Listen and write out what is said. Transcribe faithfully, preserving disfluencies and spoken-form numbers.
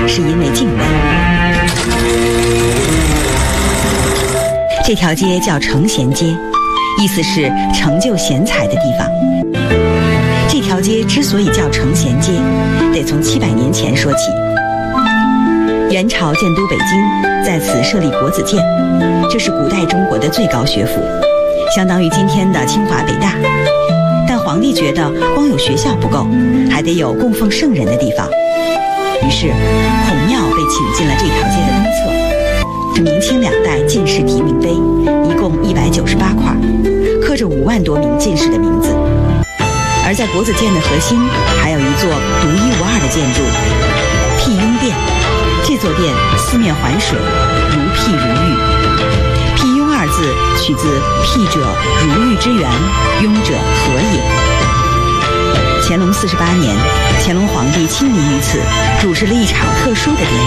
是因为敬畏。这条街叫承贤街，意思是成就贤才的地方。这条街之所以叫承贤街，得从七百年前说起。元朝建都北京，在此设立国子监，这是古代中国的最高学府，相当于今天的清华北大。但皇帝觉得光有学校不够，还得有供奉圣人的地方，于是孔庙被请进了这条街的东侧，是明清两代进士题名碑，一共一百九十八块，刻着五万多名进士的名字。而在国子监的核心，还有一座独一无二的建筑——辟雍殿。这座殿四面环水，如辟如玉。辟雍二字取自辟者如玉之源，雍者和也。乾隆四十八年，乾隆皇帝亲临于此，主持了一场特殊的典礼。